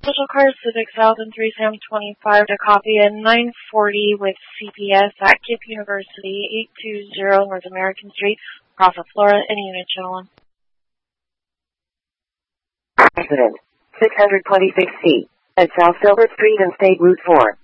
Social card Civic South and 3 Sam 25 to copy in 940 with CPS at KIPP University, 820 North American Street, Prophet, Florida, any unit channel 1. Accident, 626C, at South Silver Street and State Route 4.